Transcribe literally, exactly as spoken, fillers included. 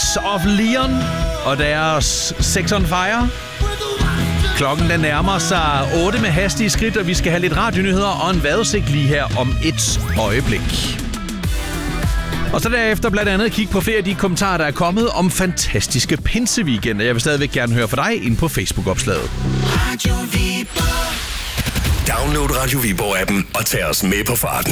Kings of Leon og deres Sex on Fire. Klokken den nærmer sig otte med hastige skridt, og vi skal have lidt radionyheder og en vejrudsigt lige her om et øjeblik. Og så derefter blandt andet kigge på flere af de kommentarer, der er kommet om fantastiske pinseweekender. Jeg vil stadigvæk gerne høre fra dig ind på Facebook-opslaget. Radio Viborg. Download Radio Viborg-appen og tag os med på farten.